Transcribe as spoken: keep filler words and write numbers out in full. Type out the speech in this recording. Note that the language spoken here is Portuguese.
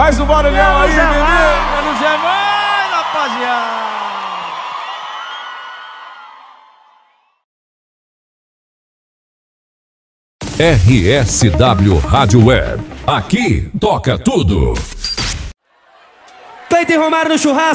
Faz o barulhão aí, bebê. Menos é mais, rapaziada. R S W Rádio Web. Aqui toca tudo. Cleiton Romário no churrasco.